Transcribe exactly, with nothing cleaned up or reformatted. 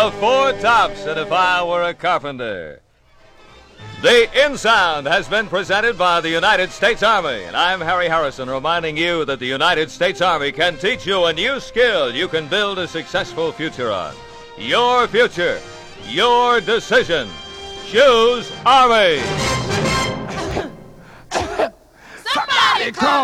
Four tops, and if I were a carpenter. The InSound has been presented by the United States Army, and I'm Harry Harrison reminding you that the United States Army can teach you a new skill you can build a successful future on. Your future, your decision. Choose Army. Somebody call